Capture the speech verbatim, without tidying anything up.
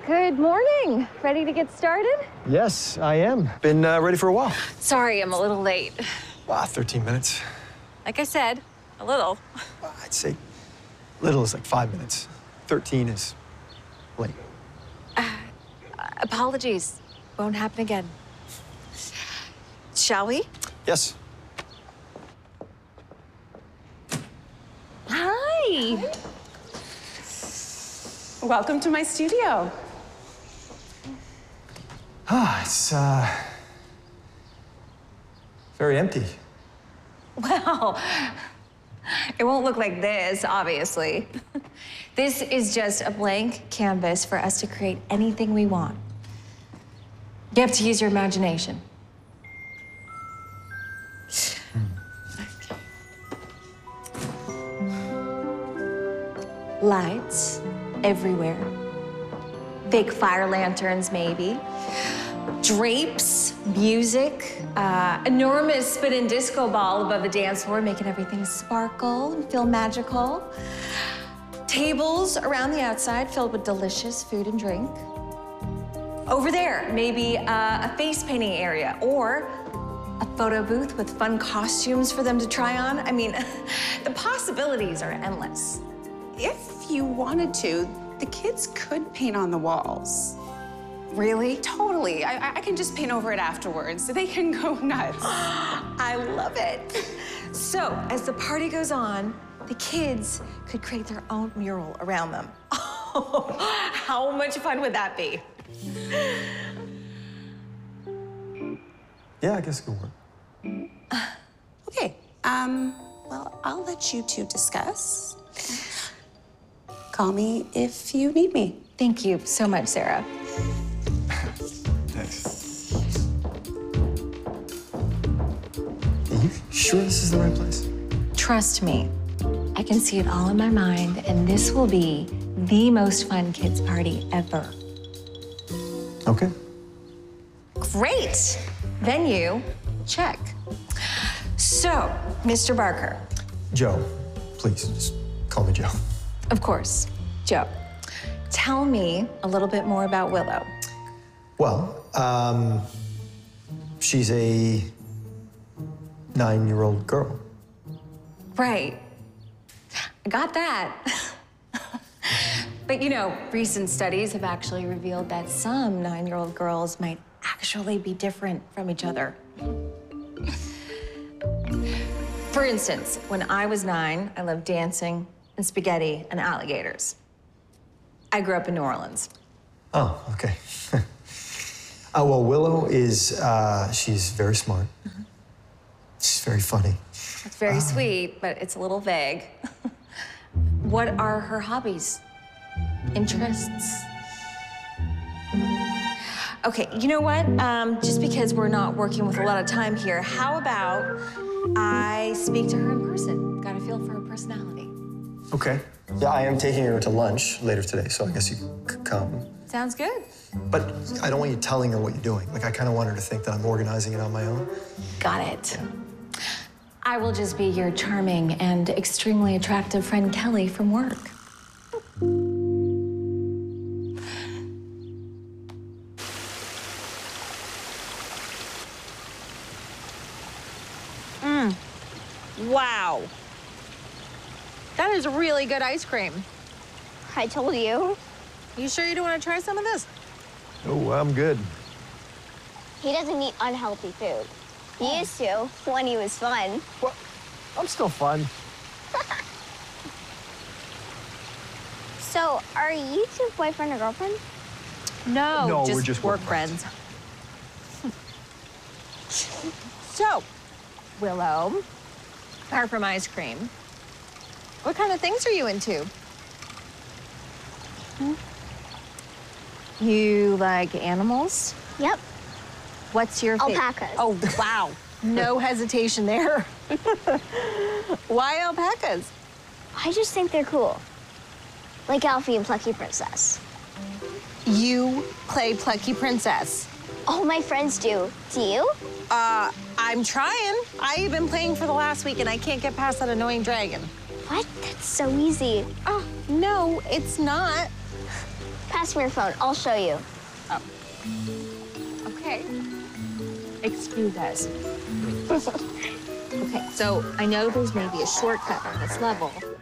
Good morning. Ready to get started? Yes, I am. Been uh, ready for a while. Sorry, I'm a little late. Ah, thirteen minutes. Like I said, a little. Well, I'd say little is like five minutes. thirteen is late. Uh, apologies. Won't happen again. Shall we? Yes. Hi. Welcome to my studio. Ah, it's uh, very empty. Well, it won't look like this, obviously. This is just a blank canvas for us to create anything we want. You have to use your imagination. Lights everywhere. Fake fire lanterns, maybe. Drapes, music, uh, enormous spin-in disco ball above the dance floor, making everything sparkle and feel magical. Tables around the outside filled with delicious food and drink. Over there, maybe uh, a face painting area or a photo booth with fun costumes for them to try on. I mean, the possibilities are endless. If you wanted to, the kids could paint on the walls. Really? Totally. I, I can just paint over it afterwards. They can go nuts. I love it. So, as the party goes on, the kids could create their own mural around them. Oh, how much fun would that be? Yeah, I guess it could work. Uh, okay. Um, well, I'll let you two discuss. Call me if you need me. Thank you so much, Sarah. Thanks. Are you sure this is the right place? Trust me, I can see it all in my mind, and this will be the most fun kids' party ever. Okay. Great. Venue, check. So, Mister Barker. Joe, please, just call me Joe. Of course, Joe. Tell me a little bit more about Willow. Well, um, she's a nine-year-old girl. Right. I got that. But you know, recent studies have actually revealed that some nine-year-old girls might actually be different from each other. For instance, when I was nine, I loved dancing and spaghetti and alligators. I grew up in New Orleans. Oh, okay. Oh, well, Willow is, uh, she's very smart. Mm-hmm. She's very funny. It's very uh, sweet, but it's a little vague. What are her hobbies? Interests? Okay, you know what? Um, just because we're not working with a lot of time here, how about I speak to her in person? Got a feel for her personality. Okay. Yeah, I am taking her to lunch later today, so I guess you could come. Sounds good. But I don't want you telling her what you're doing. Like, I kind of want her to think that I'm organizing it on my own. Got it. Yeah. I will just be your charming and extremely attractive friend Kelly from work. Mmm. Wow. That is really good ice cream. I told you. You sure you don't want to try some of this? Oh, I'm good. He doesn't eat unhealthy food. He used to when he was fun. Well, I'm still fun. So, are you two boyfriend or girlfriend? No, no just, we're just work work friends. So, Willow, apart from ice cream, what kind of things are you into? Hmm? You like animals? Yep. What's your favorite? Alpacas. Oh, wow. No hesitation there. Why alpacas? I just think they're cool. Like Alfie and Plucky Princess. You play Plucky Princess? All my friends do. Do you? Uh, I'm trying. I've been playing for the last week and I can't get past that annoying dragon. What? That's so easy. Oh, no, it's not. Pass me your phone. I'll show you. Oh. Okay. Excuse us. Okay, so I know there's maybe a shortcut on this level,